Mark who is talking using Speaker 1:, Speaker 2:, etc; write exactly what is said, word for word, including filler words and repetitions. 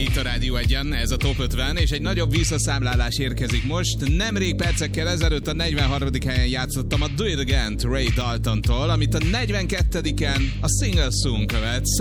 Speaker 1: Itt a Rádió Egyen, ez a Top ötven, és egy nagyobb visszaszámlálás érkezik most. Nemrég percekkel ezelőtt a negyvenharmadik helyen játszottam a Do It Again-t Ray Daltontól, amit a negyvenkettediken a Single Soon követ,